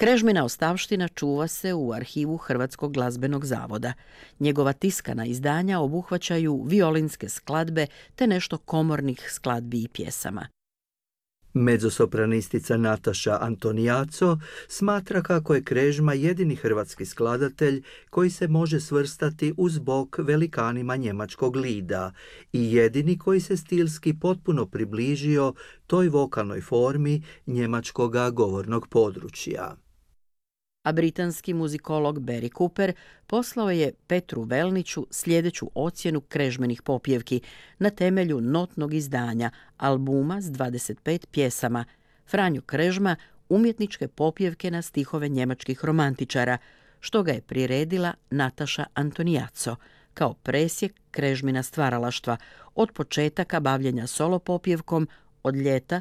Krežmina ostavština čuva se u arhivu Hrvatskog glazbenog zavoda. Njegova tiskana izdanja obuhvaćaju violinske skladbe te nešto komornih skladbi i pjesama. Mezzosopranistica Nataša Antonijaco smatra kako je Krežma jedini hrvatski skladatelj koji se može svrstati uz bok velikanima njemačkog lida i jedini koji se stilski potpuno približio toj vokalnoj formi njemačkoga govornog područja. A britanski muzikolog Barry Cooper poslao je Petru Velniću sljedeću ocjenu krežmenih popjevki na temelju notnog izdanja, albuma s 25 pjesama. Franjo Krežma umjetničke popjevke na stihove njemačkih romantičara, što ga je priredila Nataša Antonijaco, kao presjek Krežmina stvaralaštva od početaka bavljenja solo popjevkom od ljeta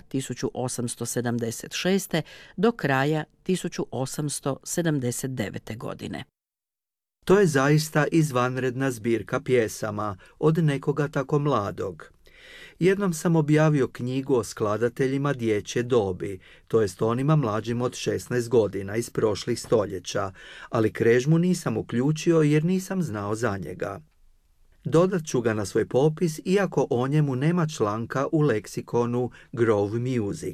1876. do kraja 1879. godine. To je zaista izvanredna zbirka pjesama od nekoga tako mladog. Jednom sam objavio knjigu o skladateljima dječje dobi, to jest onima mlađim od 16 godina iz prošlih stoljeća, ali Krežmu nisam uključio jer nisam znao za njega. Dodat ću ga na svoj popis, iako o njemu nema članka u leksikonu Grove Music.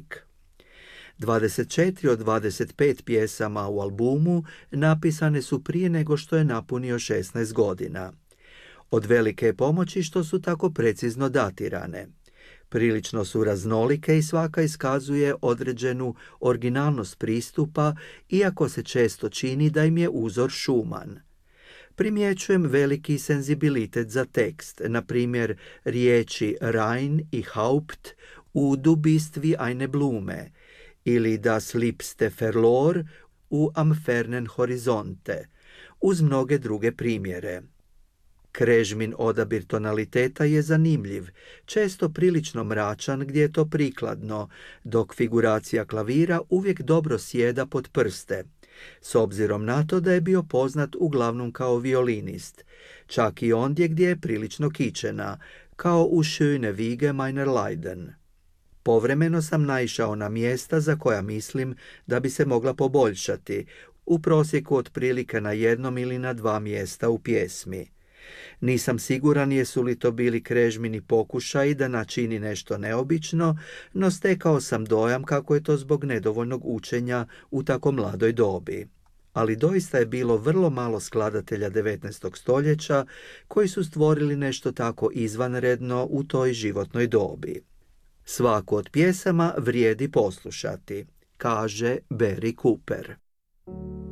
24 od 25 pjesama u albumu napisane su prije nego što je napunio 16 godina. Od velike je pomoći što su tako precizno datirane. Prilično su raznolike i svaka iskazuje određenu originalnost pristupa, iako se često čini da im je uzor Schumann. Primjećujem veliki senzibilitet za tekst, na primjer riječi Rein i Haupt u Du bist wie eine Blume ili Das liebste Verlor u Am fernen Horizonte, uz mnoge druge primjere. Krežmin odabir tonaliteta je zanimljiv, često prilično mračan gdje je to prikladno, dok figuracija klavira uvijek dobro sjeda pod prste, s obzirom na to da je bio poznat uglavnom kao violinist, čak i ondje gdje je prilično kičena, kao u Schöne Wiege meiner Leiden. Povremeno sam naišao na mjesta za koja mislim da bi se mogla poboljšati, u prosjeku otprilike na jednom ili na dva mjesta u pjesmi. Nisam siguran jesu li to bili Krežmini pokušaji da načini nešto neobično, no stekao sam dojam kako je to zbog nedovoljnog učenja u tako mladoj dobi. Ali doista je bilo vrlo malo skladatelja 19. stoljeća koji su stvorili nešto tako izvanredno u toj životnoj dobi. Svaku od pjesama vrijedi poslušati, kaže Barry Cooper.